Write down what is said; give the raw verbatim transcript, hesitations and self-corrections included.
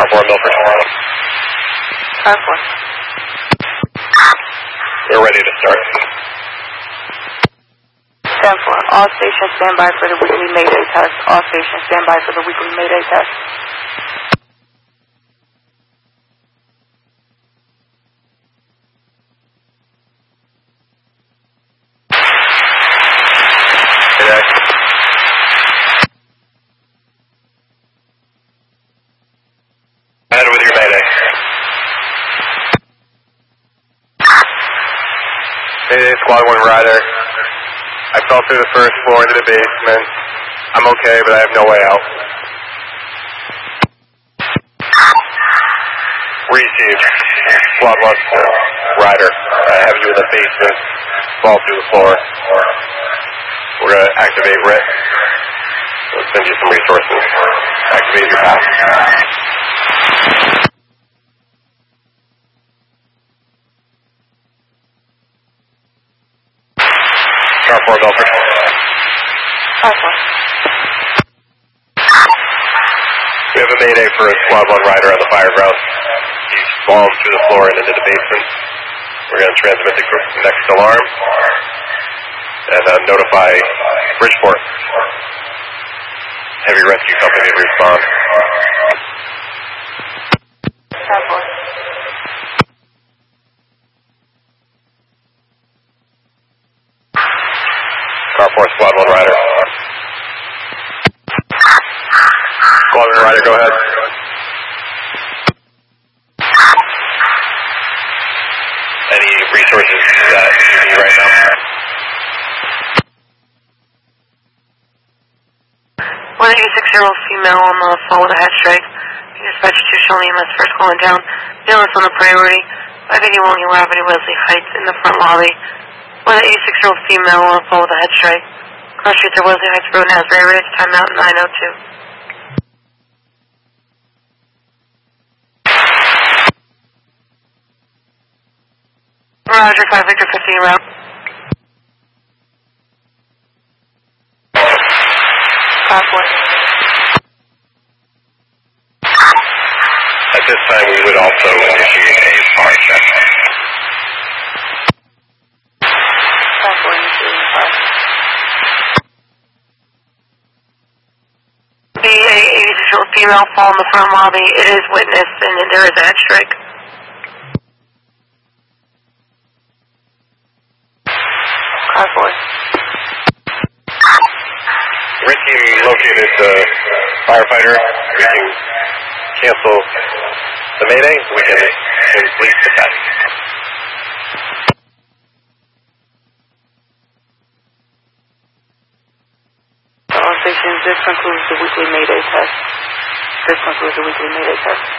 four, Milford. Car four. We're ready to start. ten four. All stations stand by for the weekly Mayday test. All stations stand by for the weekly Mayday test. Ahead with your Mayday. Mayday, Squad one Rider. I fell through the first floor into the basement. I'm okay, but I have no way out. Received. Squad one Rider. I have you in the basement. Fall through the floor. We're going to activate R I T. We'll send you some resources. Activate your path. Car four, Milford. Car four. We have a Mayday for a Squad one Rider on the fire ground. He's fallen through the floor and into the basement. We're going to transmit the next alarm and uh, notify Bridgeport. Heavy rescue company to respond. Car four. Car four, Squad one Rider. Squad one Rider, go ahead. Any resources that you need right now? one eighty-six-year-old female on the phone with a head strike. Dispatch two showing E M S first calling down. Ambulance on the priority. five eighty-one New Avenue, Wesley Heights in the front lobby. one eighty-six-year-old female on the phone with a head strike. Cross street to Wesley Heights Road, Asbury Ridge, timeout nine oh two. Roger, five Victor fifteen route. five four. At this time, we would also initiate a fire check. five four initiating fire. The eighty-six-year-old female fall in the front lobby. It is witnessed, and there is a head strike. Car four. Red team located the firefighter. We can cancel the Mayday. We can complete the test. All stations, this concludes the weekly Mayday test. This concludes the weekly Mayday test.